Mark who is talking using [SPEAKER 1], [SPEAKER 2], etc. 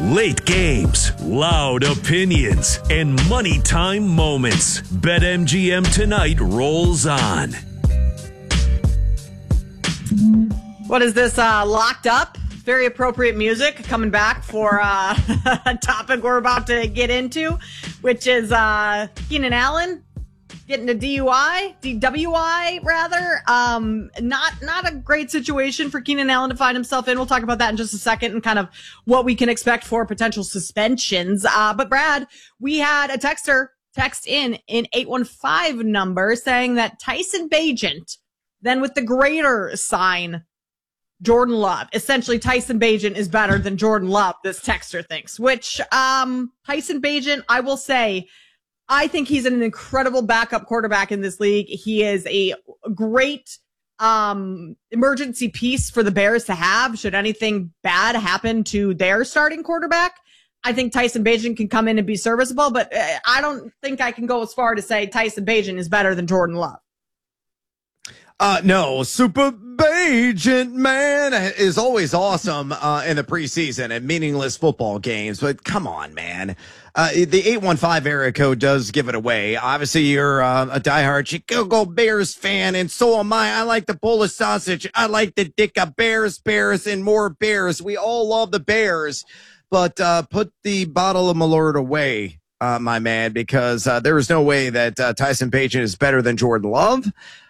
[SPEAKER 1] Late games, loud opinions, and money time moments. BetMGM tonight rolls on.
[SPEAKER 2] What is this, Locked Up? Very appropriate music coming back for a topic we're about to get into, which is Keenan Allen getting a DWI rather. Not a great situation for Keenan Allen to find himself in. We'll talk about that in just a second and kind of what we can expect for potential suspensions. But Brad, we had a texter text in 815 number saying that Tyson Bagent, then with the greater sign, Jordan Love. Essentially, Tyson Bagent is better than Jordan Love, this texter thinks, which, Tyson Bagent, I will say, I think he's an incredible backup quarterback in this league. He is a great, emergency piece for the Bears to have should anything bad happen to their starting quarterback. I think Tyson Bagent can come in and be serviceable, but I don't think I can go as far to say Tyson Bagent is better than Jordan Love.
[SPEAKER 3] No, Super Bagent, man, is always awesome in the preseason and meaningless football games. But come on, man. The 815 area code does give it away. Obviously, you're a diehard Chicago Bears fan, and so am I. I like the Polish sausage. I like the dick of Bears, and more Bears. We all love the Bears. But put the bottle of Malort away, my man, because there is no way that Tyson Bagent is better than Jordan Love.